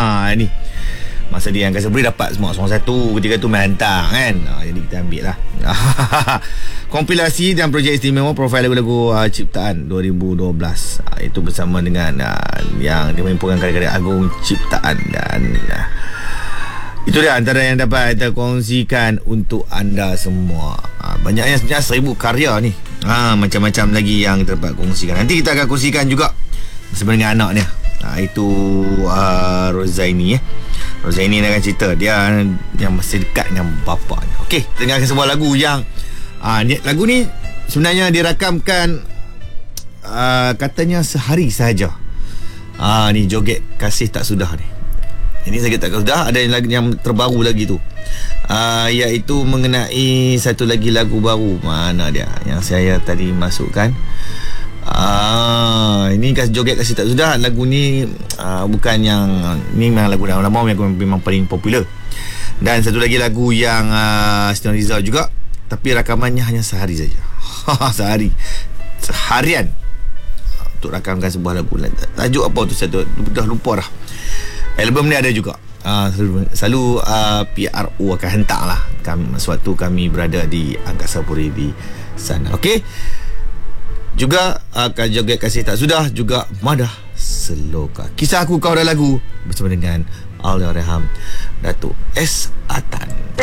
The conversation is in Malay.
Ni masa dia angkasa puri dapat semua seorang satu, ketika tu main hantar kan. Jadi kita ambil lah. Kompilasi dan projek istimewa profil lagu-lagu ciptaan 2012. Itu bersama dengan yang dimempukan karya-karya agung ciptaan. Dan itu dia antara yang dapat kita kongsikan untuk anda semua. Banyaknya sebenarnya 1000 karya ni. Macam-macam lagi yang kita dapat kongsikan. Nanti kita akan kongsikan juga bersama dengan anak ni. Itu Rozaini. Rozaini akan cerita dia yang masih dekat dengan bapaknya. Okey, dengarkan sebuah lagu yang lagu ni sebenarnya dirakamkan katanya sehari sahaja. Ni joget Kasih Tak Sudah ni. Ini sakit tak sudah. Ada yang terbaru lagi tu, iaitu mengenai satu lagi lagu baru. Mana dia yang saya tadi masukkan? Ini joget Kasih Tak Sudah. Lagu ni bukan yang ni, memang lagu lama yang memang paling popular. Dan satu lagi lagu yang Siti Nurhaliza juga, tapi rakamannya hanya sehari saja. Seharian untuk rakamkan sebuah lagu. Tajuk apa tu saya dah lupa dah. Album ni ada juga. Selalu PRO akan hantar lah sewaktu kami berada di Angkasa Puri di sana. Okey, juga akan joget Kasih Tak Sudah, juga Madah Seloka. Kisah Aku Kau dan lagu bersama dengan Allahyarham Datuk S. Atan.